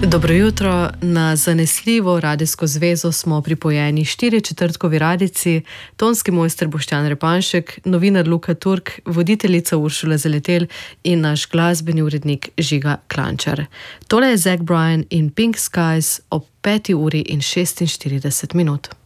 Dobro jutro. Na zanesljivo radijsko zvezo smo pripojeni 4/4 radici, tonski mojster Boštjan Repanšek, novinar Luka Turk, voditeljica Uršula Zaletel in naš glasbeni urednik Žiga Klančar. Tole je Zach Bryan in Pink Skies ob 5:46.